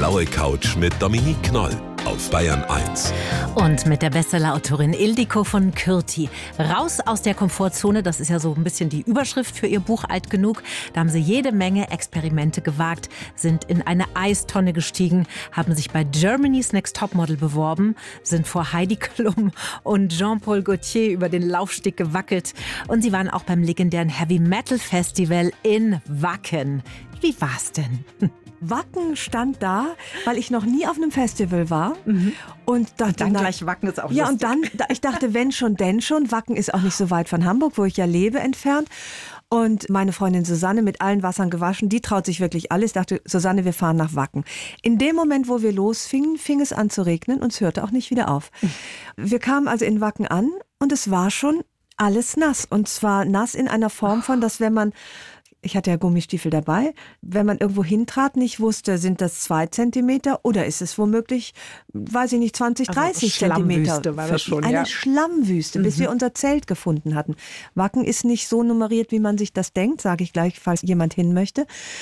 blaue Couch mit Dominique Knoll auf Bayern 1. Und mit der Bestsellerautorin Ildiko von Kürti. Raus aus der Komfortzone, das ist ja so ein bisschen die Überschrift für ihr Buch Alt genug. Da haben sie jede Menge Experimente gewagt, sind in eine Eistonne gestiegen, haben sich bei Germany's Next Topmodel beworben, sind vor Heidi Klum und Jean-Paul Gaultier über den Laufsteg gewackelt. Und sie waren auch beim legendären Heavy Metal Festival in Wacken. Wie war's denn? Wacken stand da, weil ich noch nie auf einem Festival war. Und dachte, dann gleich Wacken ist auch ja, lustig. und dann, ich dachte, wenn schon, denn schon. Wacken ist auch nicht so weit von Hamburg, wo ich ja lebe, entfernt. Und meine Freundin Susanne, mit allen Wassern gewaschen, die traut sich wirklich alles. Ich dachte, Susanne, wir fahren nach Wacken. In dem Moment, wo wir losfingen, fing es an zu regnen und es hörte auch nicht wieder auf. Wir kamen also in Wacken an und es war schon alles nass. Und zwar nass in einer Form von, dass wenn man... Ich hatte ja Gummistiefel dabei. Wenn man irgendwo hintrat, nicht wusste, sind das 2 Zentimeter oder ist es womöglich, weiß ich nicht, 20, 30 Zentimeter. Schlammwüste war das schon, Eine Schlammwüste, bis wir unser Zelt gefunden hatten. Wacken ist nicht so nummeriert, wie man sich das denkt, sage ich gleich, falls jemand hin möchte.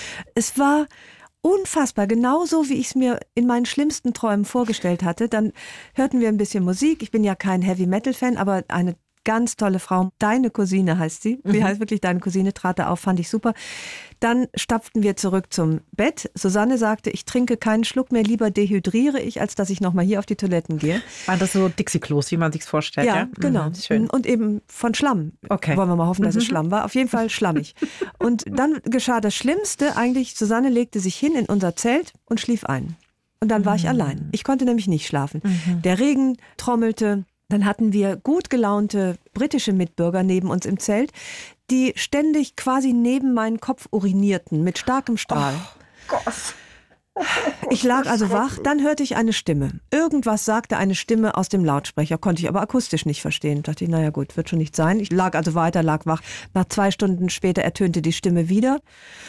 Es war unfassbar, genauso wie ich es mir in meinen schlimmsten Träumen vorgestellt hatte. Dann hörten wir ein bisschen Musik. Ich bin ja kein Heavy-Metal-Fan, aber eine ganz tolle Frau, deine Cousine heißt sie. Sie heißt wirklich deine Cousine, trat da auf, fand ich super. Dann stapften wir zurück zum Bett. Susanne sagte, ich trinke keinen Schluck mehr, lieber dehydriere ich, als dass ich nochmal hier auf die Toiletten gehe. War das so Dixie-Klos, wie man sich's vorstellt? Ja, genau. Schön. Und eben von Schlamm. Okay. Wollen wir mal hoffen, dass es Schlamm war. Auf jeden Fall schlammig. Und dann geschah das Schlimmste eigentlich. Susanne legte sich hin in unser Zelt und schlief ein. Und dann war ich allein. Ich konnte nämlich nicht schlafen. Der Regen trommelte. Dann hatten wir gut gelaunte britische Mitbürger neben uns im Zelt, die ständig quasi neben meinen Kopf urinierten mit starkem Strahl. Oh Gott. Ich lag also wach, dann hörte ich eine Stimme. Irgendwas sagte eine Stimme aus dem Lautsprecher, konnte ich aber akustisch nicht verstehen. Dachte ich, naja gut, wird schon nicht sein. Ich lag also weiter, lag wach. Nach 2 Stunden später ertönte die Stimme wieder.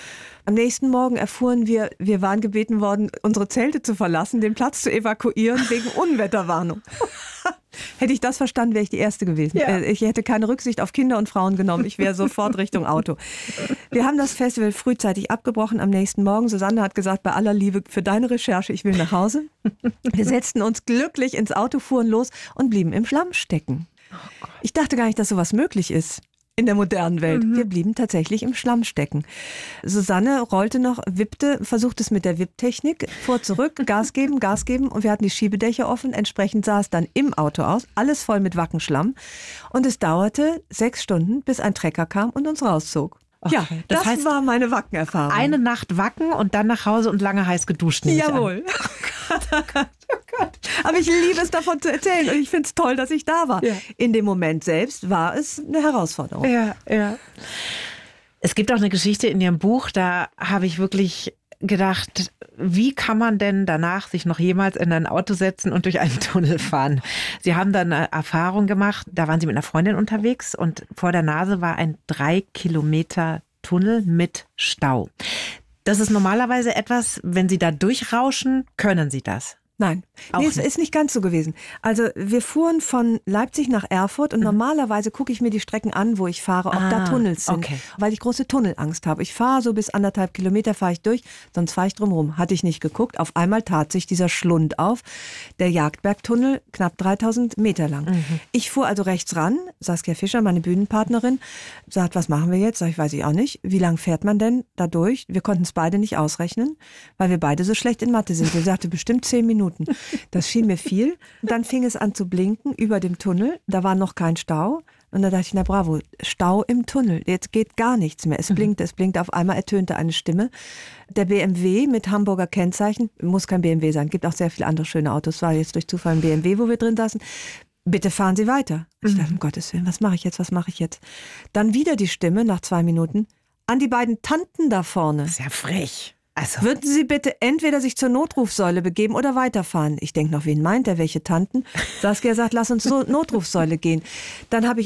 Am nächsten Morgen erfuhren wir waren gebeten worden, unsere Zelte zu verlassen, den Platz zu evakuieren wegen Unwetterwarnung. Hätte ich das verstanden, wäre ich die Erste gewesen. Ja. Ich hätte keine Rücksicht auf Kinder und Frauen genommen. Ich wäre sofort Richtung Auto. Wir haben das Festival frühzeitig abgebrochen am nächsten Morgen. Susanne hat gesagt, bei aller Liebe für deine Recherche, ich will nach Hause. Wir setzten uns glücklich ins Auto, fuhren los und blieben im Schlamm stecken. Ich dachte gar nicht, dass sowas möglich ist. In der modernen Welt. Wir blieben tatsächlich im Schlamm stecken. Susanne rollte noch, wippte, versuchte es mit der Wipptechnik, fuhr zurück, Gas geben und wir hatten die Schiebedächer offen. Entsprechend sah es dann im Auto aus, alles voll mit Wackenschlamm. Und es dauerte 6 Stunden, bis ein Trecker kam und uns rauszog. Okay. Ja, das heißt, war meine Wackenerfahrung. Eine Nacht Wacken und dann nach Hause und lange heiß geduscht. Jawohl. Oh Gott. Aber ich liebe es, davon zu erzählen und ich finde es toll, dass ich da war. Ja. In dem Moment selbst war es eine Herausforderung. Ja. Es gibt auch eine Geschichte in Ihrem Buch, da habe ich wirklich gedacht, wie kann man denn danach sich noch jemals in ein Auto setzen und durch einen Tunnel fahren? Sie haben dann eine Erfahrung gemacht, da waren Sie mit einer Freundin unterwegs und vor der Nase war ein 3 Kilometer Tunnel mit Stau. Das ist normalerweise etwas, wenn Sie da durchrauschen, können Sie das? Nein, es ist nicht ganz so gewesen. Also wir fuhren von Leipzig nach Erfurt und normalerweise gucke ich mir die Strecken an, wo ich fahre, ob da Tunnels sind, weil ich große Tunnelangst habe. Ich fahre so bis 1,5 Kilometer fahre ich durch, sonst fahre ich drumherum. Hatte ich nicht geguckt. Auf einmal tat sich dieser Schlund auf. Der Jagdbergtunnel, knapp 3000 Meter lang. Ich fuhr also rechts ran. Saskia Fischer, meine Bühnenpartnerin, sagt, was machen wir jetzt? Sag ich, weiß ich auch nicht. Wie lang fährt man denn da durch? Wir konnten es beide nicht ausrechnen, weil wir beide so schlecht in Mathe sind. Sie sagte, bestimmt 10 Minuten. Das schien mir viel. Dann fing es an zu blinken über dem Tunnel. Da war noch kein Stau. Und da dachte ich, na bravo, Stau im Tunnel. Jetzt geht gar nichts mehr. Es blinkte. Auf einmal ertönte eine Stimme. Der BMW mit Hamburger Kennzeichen, muss kein BMW sein, gibt auch sehr viele andere schöne Autos. War jetzt durch Zufall ein BMW, wo wir drin saßen. Bitte fahren Sie weiter. Ich dachte, um Gottes Willen, was mache ich jetzt? Dann wieder die Stimme nach 2 Minuten. An die beiden Tanten da vorne. Das ist ja frech. Also. Würden Sie bitte entweder sich zur Notrufsäule begeben oder weiterfahren? Ich denke noch, wen meint er, welche Tanten? Saskia sagt, lass uns zur Notrufsäule gehen. Dann habe ich